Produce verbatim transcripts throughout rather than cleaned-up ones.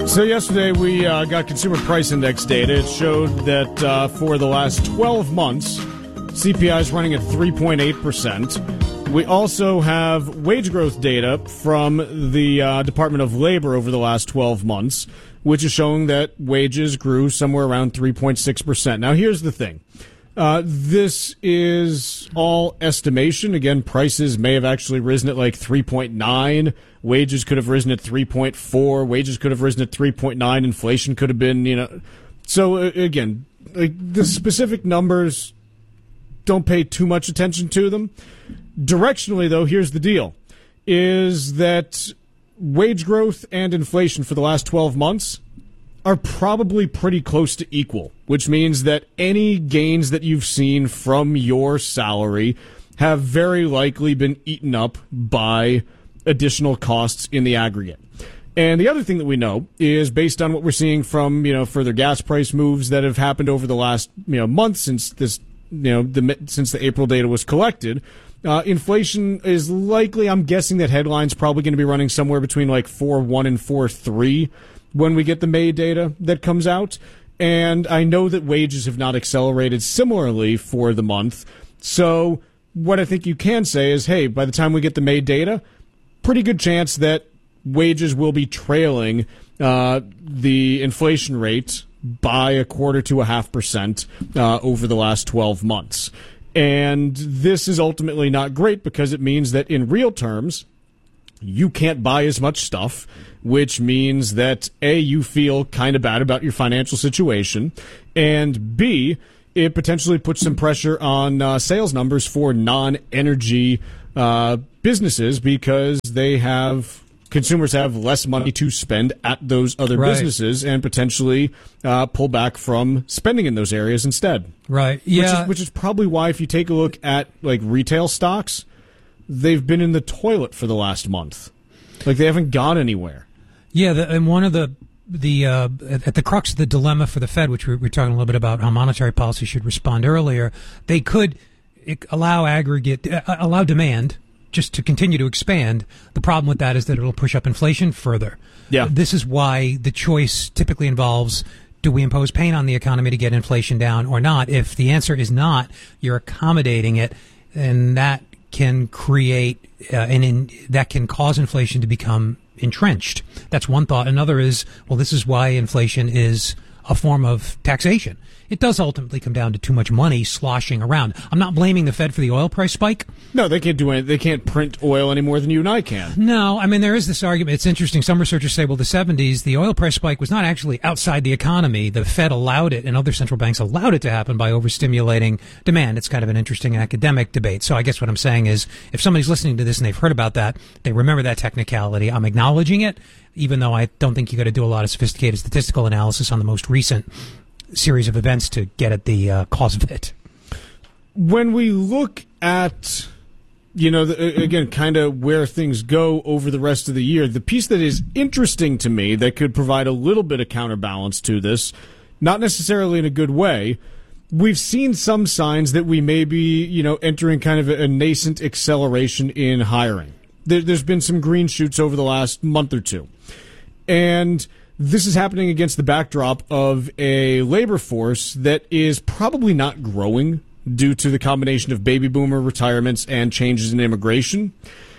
So yesterday we uh, got Consumer Price Index data. It showed that uh, for the last twelve months, C P I is running at three point eight percent. We also have wage growth data from the uh, Department of Labor over the last twelve months, which is showing that wages grew somewhere around three point six percent. Now, here's the thing. Uh, this is all estimation. Again, prices may have actually risen at like three point nine. Wages could have risen at three point four. Wages could have risen at three point nine. Inflation could have been, you know. So, uh, again, like the specific numbers, don't pay too much attention to them. Directionally, though, here's the deal, is that wage growth and inflation for the last twelve months are probably pretty close to equal, which means that any gains that you've seen from your salary have very likely been eaten up by additional costs in the aggregate. And the other thing that we know is based on what we're seeing from, you know, further gas price moves that have happened over the last, you know, month since this, you know, the, since the April data was collected, uh, inflation is likely, I'm guessing that headline's probably going to be running somewhere between like four point one and four point three when we get the May data that comes out. And I know that wages have not accelerated similarly for the month. So what I think you can say is, hey, by the time we get the May data, pretty good chance that wages will be trailing uh, the inflation rate by a quarter to a half percent uh, over the last twelve months. And this is ultimately not great because it means that in real terms, you can't buy as much stuff, which means that A, you feel kind of bad about your financial situation, and B, it potentially puts some pressure on uh, sales numbers for non-energy uh, businesses because they have consumers have less money to spend at those other right. businesses and potentially uh, pull back from spending in those areas instead. Right. Yeah. Which is, which is probably why if you take a look at like retail stocks, they've been in the toilet for the last month. Like they haven't gone anywhere. Yeah, the, and one of the the uh, at the crux of the dilemma for the Fed, which we we're talking a little bit about how monetary policy should respond earlier, they could allow aggregate uh, allow demand just to continue to expand. The problem with that is that it'll push up inflation further. Yeah. This is why the choice typically involves, do we impose pain on the economy to get inflation down or not? If the answer is not, you're accommodating it, and that can create uh, and in, that can cause inflation to become entrenched. That's one thought. Another is, well, this is why inflation is a form of taxation. It does ultimately come down to too much money sloshing around. I'm not blaming the Fed for the oil price spike. No, they can't do anything. They can't print oil any more than you and I can. No, I mean, there is this argument. It's interesting. Some researchers say, well, the seventies, the oil price spike was not actually outside the economy. The Fed allowed it and other central banks allowed it to happen by overstimulating demand. It's kind of an interesting academic debate. So I guess what I'm saying is, if somebody's listening to this and they've heard about that, they remember that technicality. I'm acknowledging it, even though I don't think you got to do a lot of sophisticated statistical analysis on the most recent series of events to get at the uh, cause of it. When we look at, you know, the, again, kind of where things go over the rest of the year, the piece that is interesting to me that could provide a little bit of counterbalance to this, not necessarily in a good way, we've seen some signs that we may be, you know, entering kind of a, a nascent acceleration in hiring. There, there's been some green shoots over the last month or two. And this is happening against the backdrop of a labor force that is probably not growing due to the combination of baby boomer retirements and changes in immigration.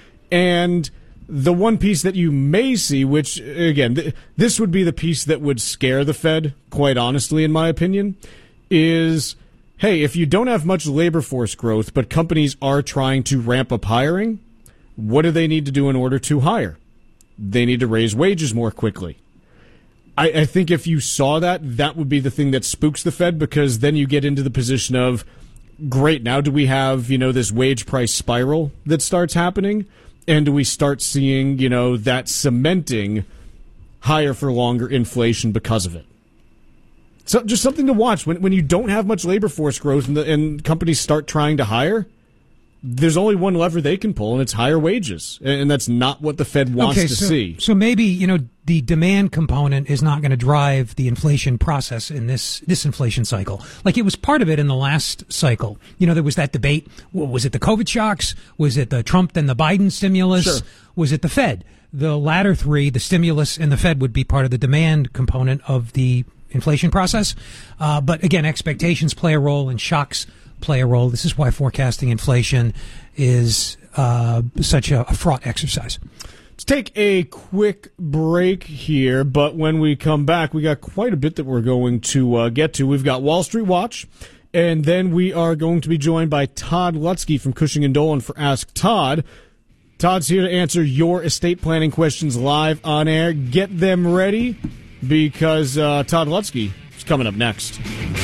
And the one piece that you may see, which, again, th- this would be the piece that would scare the Fed, quite honestly, in my opinion, is, hey, if you don't have much labor force growth, but companies are trying to ramp up hiring, what do they need to do in order to hire? They need to raise wages more quickly. I, I think if you saw that, that would be the thing that spooks the Fed, because then you get into the position of, great, now do we have, you know, this wage price spiral that starts happening? And do we start seeing, you know, that cementing higher for longer inflation because of it? So just something to watch. When when you don't have much labor force growth and, the, and companies start trying to hire, there's only one lever they can pull, and it's higher wages. And that's not what the Fed wants okay, to so, see. So maybe, you know, the demand component is not going to drive the inflation process in this, this inflation cycle. Like it was part of it in the last cycle. You know, there was that debate. Well, was it the COVID shocks? Was it the Trump and the Biden stimulus? Sure. Was it the Fed? The latter three, the stimulus and the Fed, would be part of the demand component of the inflation process. Uh, but again, expectations play a role and shocks play a role. This is why forecasting inflation is uh, such a, a fraught exercise. Let's take a quick break here, but when we come back, we got quite a bit that we're going to uh, get to. We've got Wall Street Watch, and then we are going to be joined by Todd Lutzke from Cushing and Dolan for Ask Todd. Todd's here to answer your estate planning questions live on air. Get them ready, because uh, Todd Lutzke is coming up next.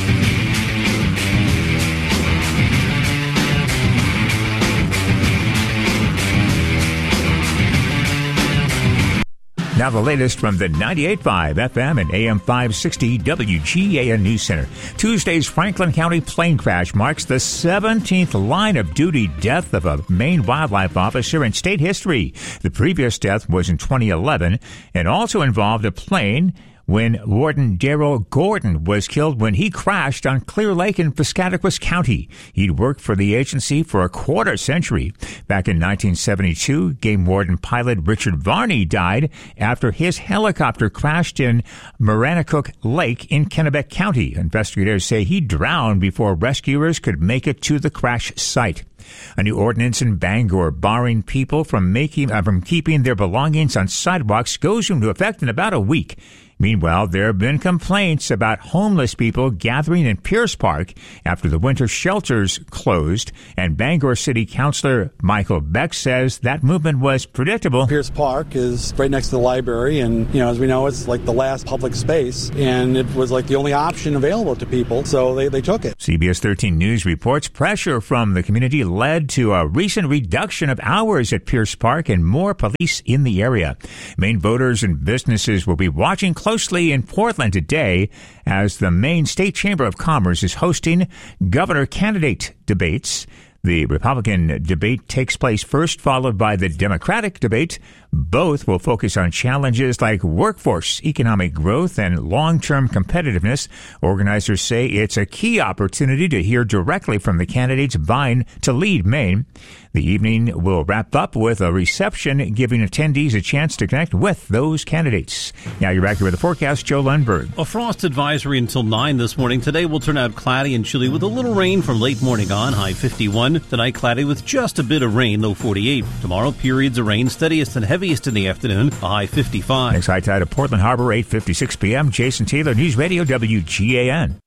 Now the latest from the ninety-eight point five F M and A M five sixty W G A N News Center. Tuesday's Franklin County plane crash marks the seventeenth line-of-duty death of a Maine wildlife officer in state history. The previous death was in twenty eleven and also involved a plane when Warden Darrell Gordon was killed when he crashed on Clear Lake in Piscataquis County. He'd worked for the agency for a quarter century. Back in nineteen seventy-two, Game Warden pilot Richard Varney died after his helicopter crashed in Maranacook Lake in Kennebec County. Investigators say he drowned before rescuers could make it to the crash site. A new ordinance in Bangor barring people from making uh, from keeping their belongings on sidewalks goes into effect in about a week. Meanwhile, there have been complaints about homeless people gathering in Pierce Park after the winter shelters closed, and Bangor City Councilor Michael Beck says that movement was predictable. Pierce Park is right next to the library, and, you know, as we know, it's like the last public space, and it was like the only option available to people, so they, they took it. C B S thirteen News reports pressure from the community led to a recent reduction of hours at Pierce Park and more police in the area. Maine voters and businesses will be watching closely in Portland today as the Maine State Chamber of Commerce is hosting governor candidate debates. The Republican debate takes place first, followed by the Democratic debate. Both will focus on challenges like workforce, economic growth, and long-term competitiveness. Organizers say it's a key opportunity to hear directly from the candidates vying to lead Maine. The evening will wrap up with a reception, giving attendees a chance to connect with those candidates. Now you're back here with the forecast, Joe Lundberg. A frost advisory until nine this morning. Today will turn out cloudy and chilly with a little rain from late morning on, high fifty-one. Tonight cloudy with just a bit of rain, low forty-eight. Tomorrow periods of rain, steadiest and heaviest in the afternoon, a high fifty-five. Next high tide at Portland Harbor, eight fifty-six p.m. Jason Taylor, News Radio W G A N.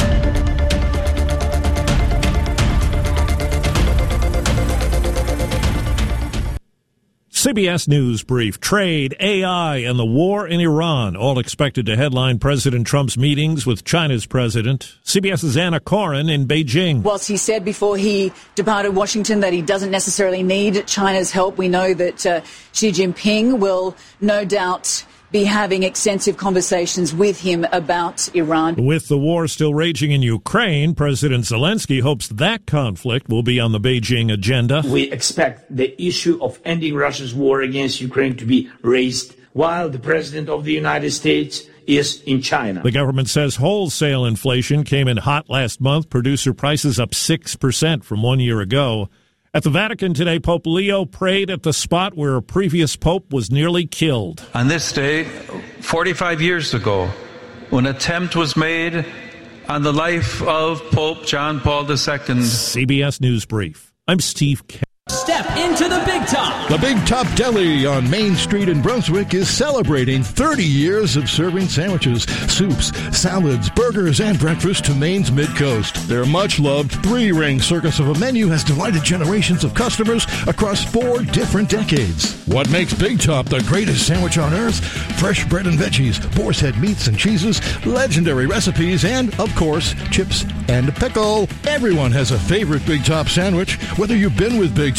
C B S News Brief. Trade, A I, and the war in Iran all expected to headline President Trump's meetings with China's president. CBS's Anna Corin in Beijing. Whilst he said before he departed Washington that he doesn't necessarily need China's help, we know that uh, Xi Jinping will no doubt be having extensive conversations with him about Iran. With the war still raging in Ukraine, President Zelensky hopes that conflict will be on the Beijing agenda. We expect the issue of ending Russia's war against Ukraine to be raised while the President of the United States is in China. The government says wholesale inflation came in hot last month. Producer prices up six percent from one year ago. At the Vatican today, Pope Leo prayed at the spot where a previous pope was nearly killed. On this day, forty-five years ago, an attempt was made on the life of Pope John Paul the Second. C B S News Brief. I'm Steve K. Step into the Big Top. The Big Top Deli on Main Street in Brunswick is celebrating thirty years of serving sandwiches, soups, salads, burgers, and breakfast to Maine's Mid-Coast. Their much-loved three-ring circus of a menu has delighted generations of customers across four different decades. What makes Big Top the greatest sandwich on earth? Fresh bread and veggies, boar's head meats and cheeses, legendary recipes, and, of course, chips and pickle. Everyone has a favorite Big Top sandwich, whether you've been with Big Top since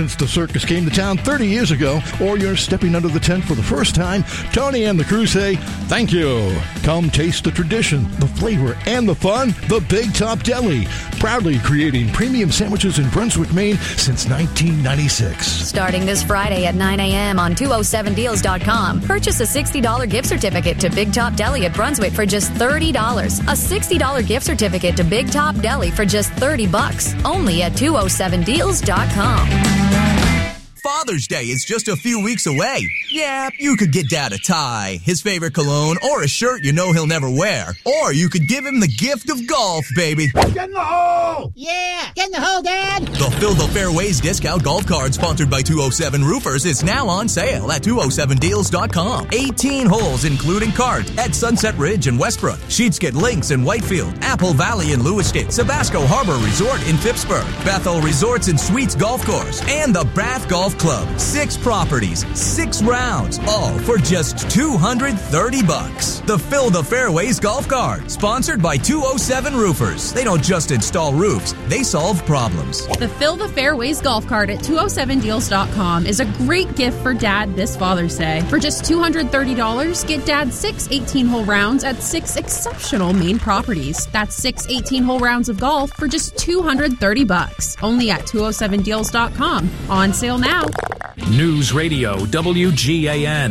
since the circus came to town thirty years ago, or you're stepping under the tent for the first time, Tony and the crew say, thank you. Come taste the tradition, the flavor, and the fun. The Big Top Deli, proudly creating premium sandwiches in Brunswick, Maine since nineteen ninety-six. Starting this Friday at nine a.m. on two oh seven deals dot com. Purchase a sixty dollars gift certificate to Big Top Deli at Brunswick for just thirty dollars. A sixty dollars gift certificate to Big Top Deli for just thirty bucks. Only at two oh seven deals dot com. Father's Day is just a few weeks away. Yeah, you could get Dad a tie, his favorite cologne, or a shirt you know he'll never wear. Or you could give him the gift of golf, baby. Get in the hole! Yeah, get in the hole, Dad! The Fill the Fairways discount golf card sponsored by two oh seven Roofers is now on sale at two oh seven deals dot com. eighteen holes including cards at Sunset Ridge in Westbrook, Sheetsket Links in Whitefield, Apple Valley in Lewiston, Sabasco Harbor Resort in Phippsburg, Bethel Resorts and Suites Golf Course, and the Bath Golf Club. Six properties, six rounds, all for just two hundred thirty bucks. The Fill the Fairways golf cart, sponsored by two oh seven Roofers. They don't just install roofs, they solve problems. The Fill the Fairways golf cart at two oh seven deals dot com is a great gift for Dad this Father's Day. For just two hundred thirty dollars, get Dad six eighteen-hole rounds at six exceptional Maine properties. That's six eighteen-hole rounds of golf for just two hundred thirty bucks. Only at two oh seven deals dot com. On sale now. News Radio W G A N.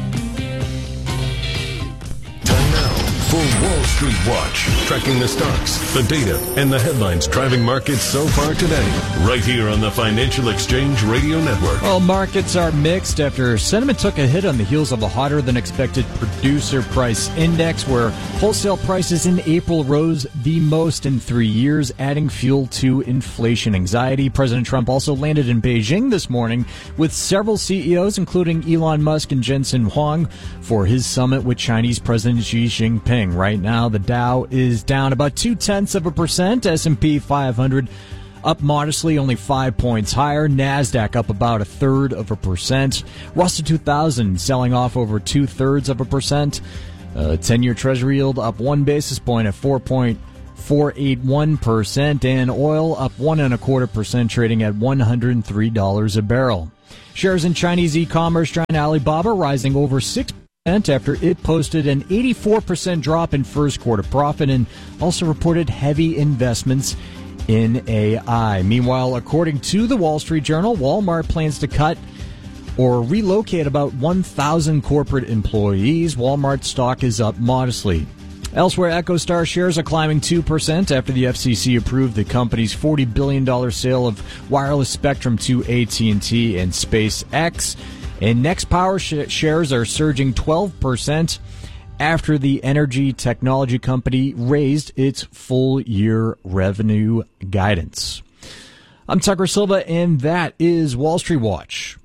Time now for Wall Street Watch, tracking the stocks, the data, and the headlines driving markets so far today. Right here on the Financial Exchange Radio Network. Well, markets are mixed after sentiment took a hit on the heels of a hotter than expected producer price index, where wholesale prices in April rose the most in three years, adding fuel to inflation anxiety. President Trump also landed in Beijing this morning with several C E Os, including Elon Musk and Jensen Huang, for his summit with Chinese President Xi Jinping. Right now, the Dow is down about two-tenths of a percent. S and P five hundred up modestly, only five points higher. NASDAQ up about a third of a percent. Russell two thousand selling off over two-thirds of a percent. Uh, ten-year Treasury yield up one basis point at four point four eight one percent. And oil up one and a quarter percent, trading at one hundred three dollars a barrel. Shares in Chinese e-commerce giant Alibaba rising over six percent after it posted an eighty-four percent drop in first quarter profit and also reported heavy investments in A I. Meanwhile, according to the Wall Street Journal, Walmart plans to cut or relocate about one thousand corporate employees. Walmart stock is up modestly. Elsewhere, EchoStar shares are climbing two percent after the F C C approved the company's forty billion dollars sale of wireless spectrum to A T and T and SpaceX. And Nextpower sh- shares are surging twelve percent after the energy technology company raised its full-year revenue guidance. I'm Tucker Silva, and that is Wall Street Watch.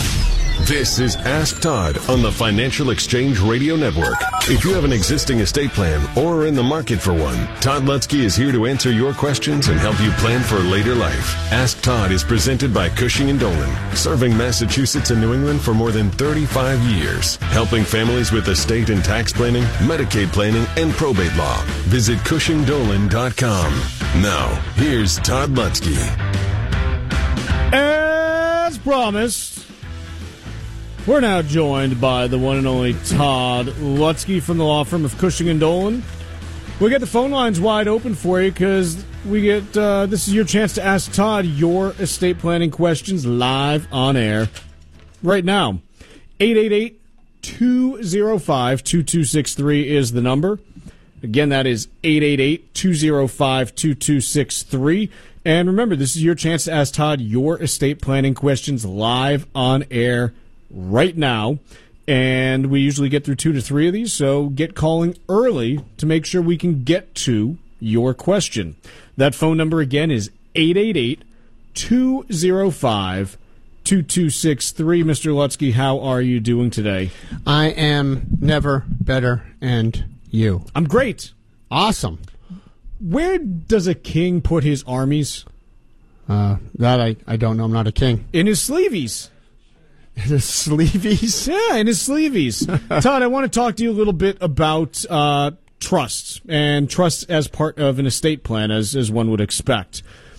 This is Ask Todd on the Financial Exchange Radio Network. If you have an existing estate plan or are in the market for one, Todd Lutzke is here to answer your questions and help you plan for later life. Ask Todd is presented by Cushing and Dolan, serving Massachusetts and New England for more than thirty-five years, helping families with estate and tax planning, Medicaid planning, and probate law. Visit Cushing Dolan dot com. Now, here's Todd Lutzke. As promised, we're now joined by the one and only Todd Lutzke from the law firm of Cushing and Dolan. We get the phone lines wide open for you because we get uh, this is your chance to ask Todd your estate planning questions live on air right now. eight eight eight, two oh five, two two six three is the number. Again, that is eight eight eight, two oh five, two two six three. And remember, this is your chance to ask Todd your estate planning questions live on air right now, and we usually get through two to three of these, so get calling early to make sure we can get to your question. That phone number again is eight eight eight, two oh five, two two six three. Mister Lutzke, how are you doing today? I am never better, and you? I'm great. Awesome. Where does a king put his armies? Uh, that I, I don't know. I'm not a king. In his sleeveys. The sleeveys? Yeah, in his sleeveys. Todd, I want to talk to you a little bit about uh, trusts, and trusts as part of an estate plan, as, as one would expect.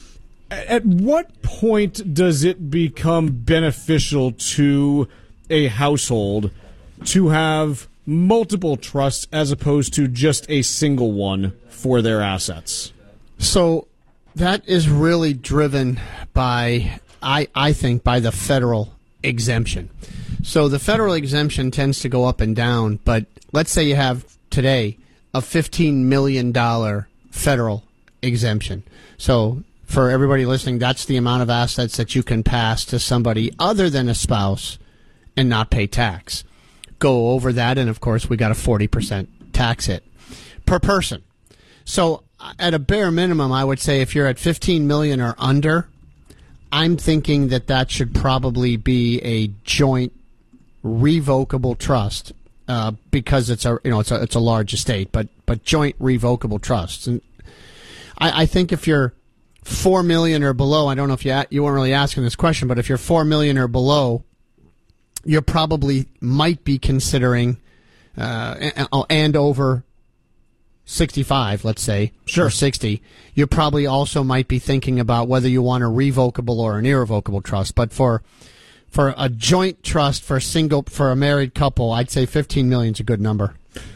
At what point does it become beneficial to a household to have multiple trusts as opposed to just a single one for their assets? So that is really driven by, I, I think, by the federal exemption. So the federal exemption tends to go up and down, but let's say you have today a fifteen million dollars federal exemption. So for everybody listening, that's the amount of assets that you can pass to somebody other than a spouse and not pay tax. Go over that, and of course, we got a forty percent tax hit per person. So at a bare minimum, I would say if you're at fifteen million dollars or under, I'm thinking that that should probably be a joint revocable trust uh, because it's a you know it's a it's a large estate, but but joint revocable trusts. And I, I think if you're four million dollars or below, I don't know if you you weren't really asking this question, but if you're four million dollars or below, you probably might be considering uh, and over sixty-five, let's say, sure, or sixty. You probably also might be thinking about whether you want a revocable or an irrevocable trust. But for for a joint trust for a single for a married couple, I'd say fifteen million is a good number.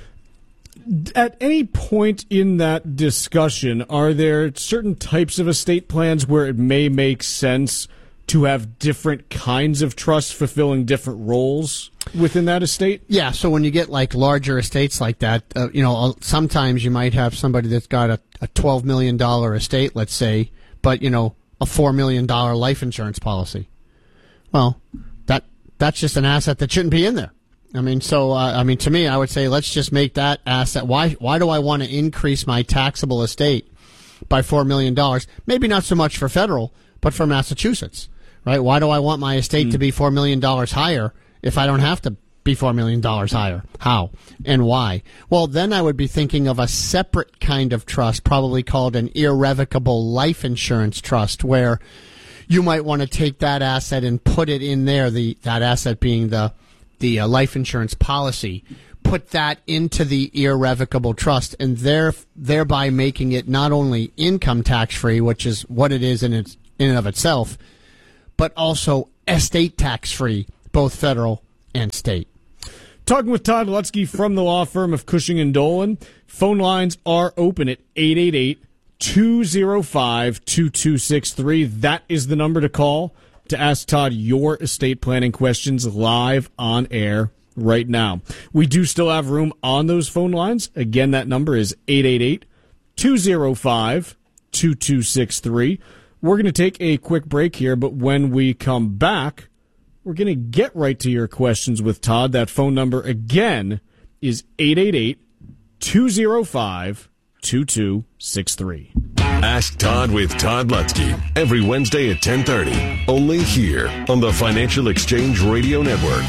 At any point in that discussion, are there certain types of estate plans where it may make sense to have different kinds of trusts fulfilling different roles within that estate? Yeah, so when you get like larger estates like that, uh, you know, sometimes you might have somebody that's got a, a twelve million dollars estate, let's say, but, you know, a four million dollars life insurance policy. Well, that that's just an asset that shouldn't be in there. I mean, so, uh, I mean, to me, I would say let's just make that asset. Why, why do I want to increase my taxable estate by four million dollars? Maybe not so much for federal, but for Massachusetts. Right? Why do I want my estate mm. to be four million dollars higher if I don't have to be four million dollars higher? How and why? Well, then I would be thinking of a separate kind of trust, probably called an irrevocable life insurance trust, where you might want to take that asset and put it in there, the that asset being the, the uh, life insurance policy, put that into the irrevocable trust, and there, thereby making it not only income tax-free, which is what it is in, its, in and of itself, but also estate tax-free, both federal and state. Talking with Todd Lutzke from the law firm of Cushing and Dolan. Phone lines are open at eight eight eight, two oh five, two two six three. That is the number to call to ask Todd your estate planning questions live on air right now. We do still have room on those phone lines. Again, that number is eight eight eight, two oh five, two two six three. We're going to take a quick break here, but when we come back, we're going to get right to your questions with Todd. That phone number, again, is eight eight eight, two oh five, two two six three. Ask Todd with Todd Lutzke every Wednesday at ten thirty, only here on the Financial Exchange Radio Network.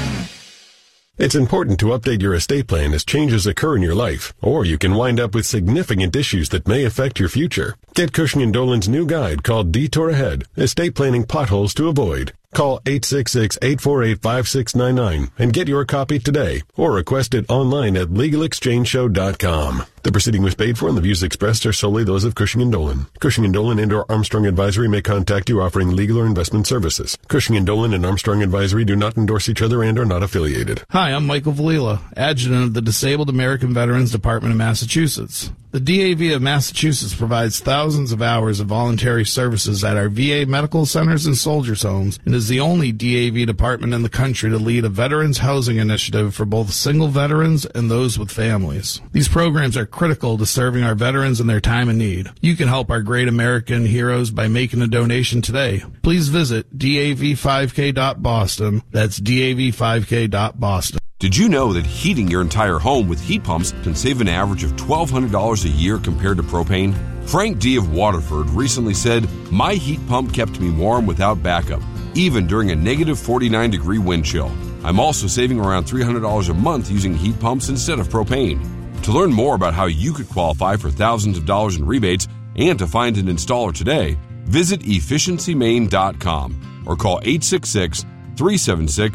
It's important to update your estate plan as changes occur in your life, or you can wind up with significant issues that may affect your future. Get Cushing and Dolan's new guide called Detour Ahead, Estate Planning Potholes to Avoid. Call eight six six, eight four eight, five six nine nine and get your copy today, or request it online at legal exchange show dot com. The proceeding was paid for, and the views expressed are solely those of Cushing and Dolan. Cushing and Dolan and or Armstrong Advisory may contact you offering legal or investment services. Cushing and Dolan and Armstrong Advisory do not endorse each other and are not affiliated. Hi, I'm Michael Valila, Adjutant of the Disabled American Veterans Department of Massachusetts. The D A V of Massachusetts provides thousands of hours of voluntary services at our V A medical centers and soldiers' homes, and is the only D A V department in the country to lead a veterans housing initiative for both single veterans and those with families. These programs are critical to serving our veterans in their time of need. You can help our great American heroes by making a donation today. Please visit D A V five K dot Boston. That's D A V five K dot Boston. Did you know that heating your entire home with heat pumps can save an average of twelve hundred dollars a year compared to propane? Frank D. of Waterford recently said, "My heat pump kept me warm without backup, even during a negative forty-nine degree wind chill. I'm also saving around three hundred dollars a month using heat pumps instead of propane." To learn more about how you could qualify for thousands of dollars in rebates and to find an installer today, visit efficiency maine dot com or call eight six six, three seven six,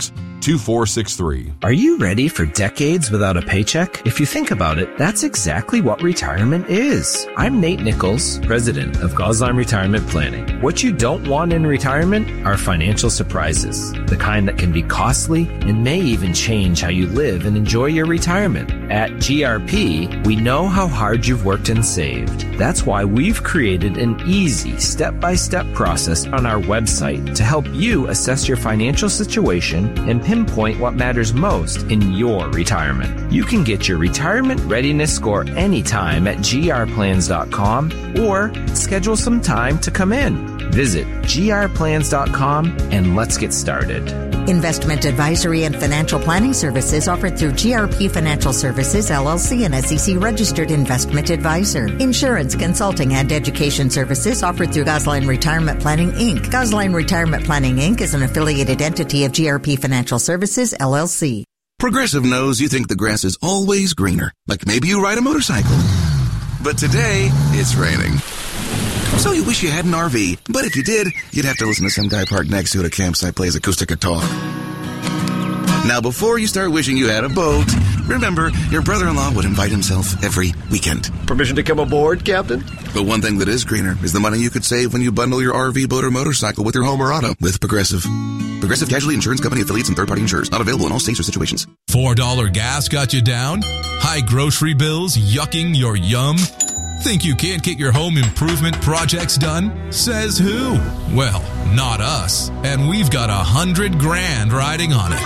two four six three. Are you ready for decades without a paycheck? If you think about it, that's exactly what retirement is. I'm Nate Nichols, president of Gosline Retirement Planning. What you don't want in retirement are financial surprises, the kind that can be costly and may even change how you live and enjoy your retirement. At G R P, we know how hard you've worked and saved. That's why we've created an easy step-by-step process on our website to help you assess your financial situation and pinpoint what matters most in your retirement. You can get your retirement readiness score anytime at G R plans dot com or schedule some time to come in. Visit G R plans dot com and let's get started. Investment advisory and financial planning services offered through G R P Financial Services, L L C, and S E C-registered investment advisor. Insurance, consulting, and education services offered through Gosline Retirement Planning, Incorporated. Gosline Retirement Planning, Incorporated is an affiliated entity of G R P Financial Services, L L C. Progressive knows you think the grass is always greener, like maybe you ride a motorcycle. But today, it's raining. So you wish you had an R V, but if you did, you'd have to listen to some guy parked next to it at a campsite plays acoustic guitar. Now, before you start wishing you had a boat, remember, your brother-in-law would invite himself every weekend. Permission to come aboard, Captain? But one thing that is greener is the money you could save when you bundle your R V, boat, or motorcycle with your home or auto with Progressive. Progressive Casualty Insurance Company affiliates and third-party insurers. Not available in all states or situations. four dollar gas got you down? High grocery bills yucking your yum? Think you can't get your home improvement projects done? Says who? Well, not us. And we've got a hundred grand riding on it.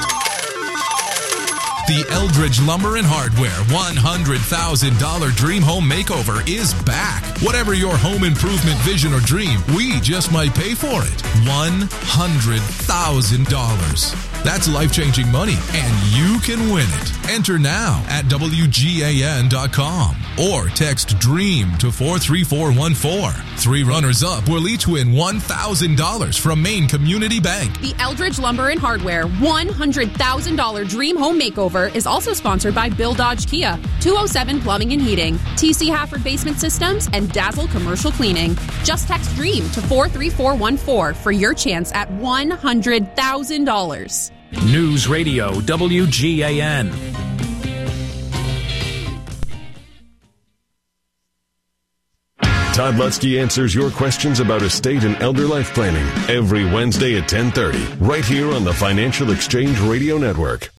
The Eldridge Lumber and Hardware one hundred thousand dollars Dream Home Makeover is back. Whatever your home improvement vision or dream, we just might pay for it. one hundred thousand dollars. That's life-changing money, and you can win it. Enter now at W G A N dot com or text DREAM to four three four one four. Three runners-up will each win one thousand dollars from Maine Community Bank. The Eldridge Lumber and Hardware one hundred thousand dollars Dream Home Makeover is also sponsored by Bill Dodge Kia, two oh seven Plumbing and Heating, T C Hafford Basement Systems, and Dazzle Commercial Cleaning. Just text DREAM to four three four one four for your chance at one hundred thousand dollars. News Radio W G A N. Todd Lutzke answers your questions about estate and elder life planning every Wednesday at ten thirty, right here on the Financial Exchange Radio Network.